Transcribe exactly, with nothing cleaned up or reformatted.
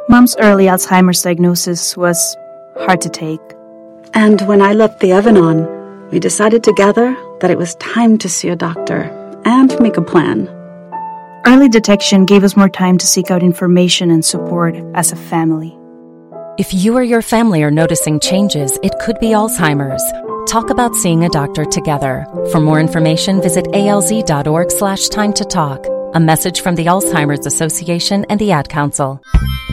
Mom's early Alzheimer's diagnosis was hard to take. And when I left the Evan-On, we decided together that it was time to see a doctor and make a plan. Early detection gave us more time to seek out information and support as a family. If you or your family are noticing changes, it could be Alzheimer's. Talk about seeing a doctor together. For more information, visit alz.org slash time to talk. A message from the Alzheimer's Association and the Ad Council.